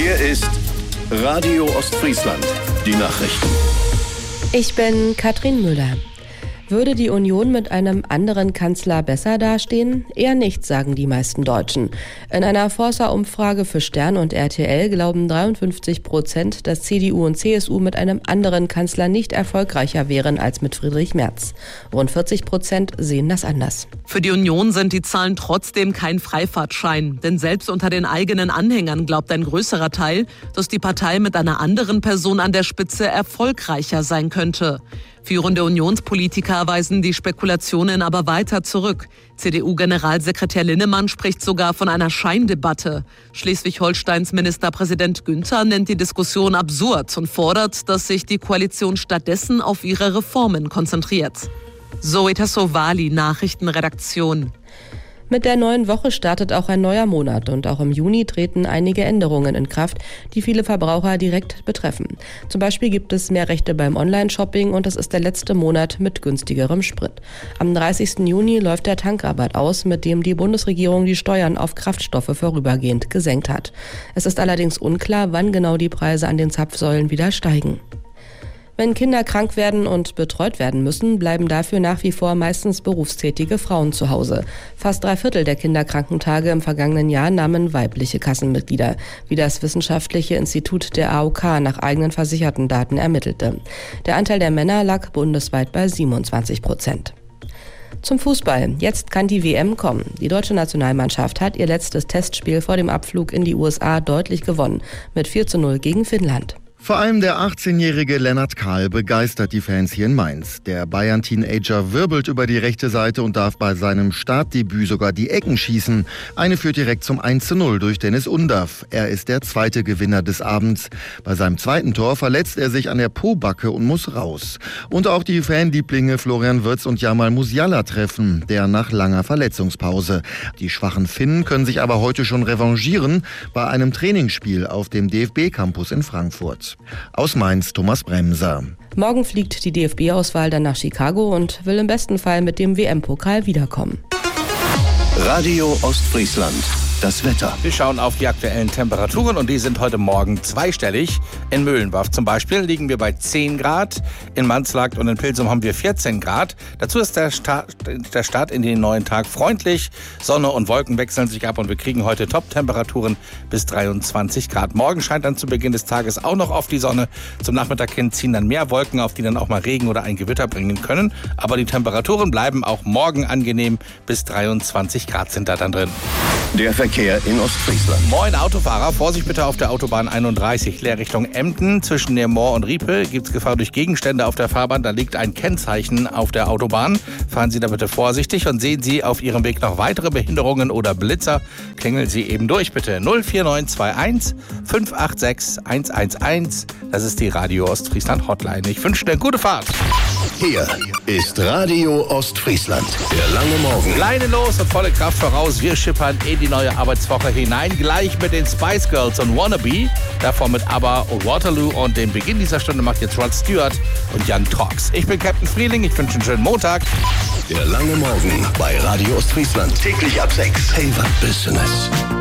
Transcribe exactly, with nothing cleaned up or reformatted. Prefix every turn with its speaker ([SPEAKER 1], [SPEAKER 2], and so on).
[SPEAKER 1] Hier ist Radio Ostfriesland, die Nachrichten.
[SPEAKER 2] Ich bin Katrin Müller. Würde die Union mit einem anderen Kanzler besser dastehen? Eher nicht, sagen die meisten Deutschen. In einer Forsa-Umfrage für Stern und R T L glauben dreiundfünfzig Prozent, dass C D U und C S U mit einem anderen Kanzler nicht erfolgreicher wären als mit Friedrich Merz. Rund vierzig Prozent sehen das anders.
[SPEAKER 3] Für die Union sind die Zahlen trotzdem kein Freifahrtschein. Denn selbst unter den eigenen Anhängern glaubt ein größerer Teil, dass die Partei mit einer anderen Person an der Spitze erfolgreicher sein könnte. Führende Unionspolitiker weisen die Spekulationen aber weiter zurück. C D U-Generalsekretär Linnemann spricht sogar von einer Scheindebatte. Schleswig-Holsteins Ministerpräsident Günther nennt die Diskussion absurd und fordert, dass sich die Koalition stattdessen auf ihre Reformen konzentriert. Zoe Tassovali, Nachrichtenredaktion.
[SPEAKER 2] Mit der neuen Woche startet auch ein neuer Monat und auch im Juni treten einige Änderungen in Kraft, die viele Verbraucher direkt betreffen. Zum Beispiel gibt es mehr Rechte beim Online-Shopping und es ist der letzte Monat mit günstigerem Sprit. Am dreißigsten Juni läuft der Tankrabatt aus, mit dem die Bundesregierung die Steuern auf Kraftstoffe vorübergehend gesenkt hat. Es ist allerdings unklar, wann genau die Preise an den Zapfsäulen wieder steigen. Wenn Kinder krank werden und betreut werden müssen, bleiben dafür nach wie vor meistens berufstätige Frauen zu Hause. Fast drei Viertel der Kinderkrankentage im vergangenen Jahr nahmen weibliche Kassenmitglieder, wie das Wissenschaftliche Institut der A O K nach eigenen versicherten Daten ermittelte. Der Anteil der Männer lag bundesweit bei siebenundzwanzig Prozent. Zum Fußball. Jetzt kann die W M kommen. Die deutsche Nationalmannschaft hat ihr letztes Testspiel vor dem Abflug in die U S A deutlich gewonnen, mit vier zu null gegen Finnland.
[SPEAKER 4] Vor allem der achtzehnjährige Lennart Kahl begeistert die Fans hier in Mainz. Der Bayern-Teenager wirbelt über die rechte Seite und darf bei seinem Startdebüt sogar die Ecken schießen. Eine führt direkt zum eins zu null durch Dennis Undaff. Er ist der zweite Gewinner des Abends. Bei seinem zweiten Tor verletzt er sich an der Pobacke und muss raus. Und auch die Fanlieblinge Florian Wirtz und Jamal Musiala treffen, der nach langer Verletzungspause. Die schwachen Finnen können sich aber heute schon revanchieren bei einem Trainingsspiel auf dem D F B-Campus in Frankfurt. Aus Mainz, Thomas Bremser.
[SPEAKER 2] Morgen fliegt die D F B-Auswahl dann nach Chicago und will im besten Fall mit dem W M-Pokal wiederkommen.
[SPEAKER 1] Radio Ostfriesland. Das Wetter.
[SPEAKER 5] Wir schauen auf die aktuellen Temperaturen und die sind heute Morgen zweistellig. In Mühlenbach zum Beispiel liegen wir bei zehn Grad. In Manslakt und in Pilsum haben wir vierzehn Grad. Dazu ist der Start, der Start in den neuen Tag freundlich. Sonne und Wolken wechseln sich ab und wir kriegen heute Top-Temperaturen bis dreiundzwanzig Grad. Morgen scheint dann zu Beginn des Tages auch noch oft die Sonne. Zum Nachmittag hin ziehen dann mehr Wolken auf, die dann auch mal Regen oder ein Gewitter bringen können. Aber die Temperaturen bleiben auch morgen angenehm. Bis dreiundzwanzig Grad sind da dann drin.
[SPEAKER 1] Der Verkehr in Ostfriesland.
[SPEAKER 5] Moin Autofahrer, Vorsicht bitte auf der Autobahn einunddreißig, Leer Richtung Emden. Zwischen Nemoor und Riepe gibt es Gefahr durch Gegenstände auf der Fahrbahn. Da liegt ein Kennzeichen auf der Autobahn. Fahren Sie da bitte vorsichtig und sehen Sie auf Ihrem Weg noch weitere Behinderungen oder Blitzer. Klingeln Sie eben durch bitte. null vier neun zwei eins fünf acht sechs eins eins eins. Das ist die Radio Ostfriesland Hotline. Ich wünsche dir eine gute Fahrt.
[SPEAKER 1] Hier ist Radio Ostfriesland. Der lange Morgen.
[SPEAKER 5] Leine los und volle Kraft voraus. Wir schippern in die neue Arbeitswoche hinein. Gleich mit den Spice Girls und Wannabe. Davor mit ABBA und Waterloo. Und den Beginn dieser Stunde macht jetzt Rod Stewart und Jan Talks. Ich bin Captain Frieling. Ich wünsche einen schönen Montag.
[SPEAKER 1] Der lange Morgen bei Radio Ostfriesland. Täglich ab sechs. Haven Business.